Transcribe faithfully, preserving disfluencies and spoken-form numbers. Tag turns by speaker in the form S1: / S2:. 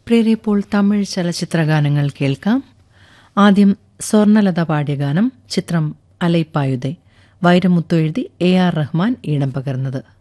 S1: പ്രിയരെ, ഇപ്പോൾ തമിഴ് ചലച്ചിത്രഗാനങ്ങൾ കേൾക്കാം. ആദ്യം സ്വർണലത പാടിയ ഗാനം. ചിത്രം അലൈപ്പായുതേ. വൈരമുത്തു എഴുതി എ ആർ റഹ്മാൻ ഈണം പകർന്നത്.